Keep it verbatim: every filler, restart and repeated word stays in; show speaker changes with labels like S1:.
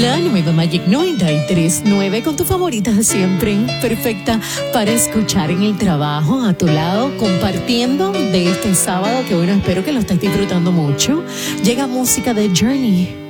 S1: La nueva Magic noventa y tres punto nueve con tu favorita de siempre. Perfecta para escuchar en el trabajo, a tu lado, compartiendo de este sábado, que bueno, espero que lo estés disfrutando mucho. Llega música de Journey.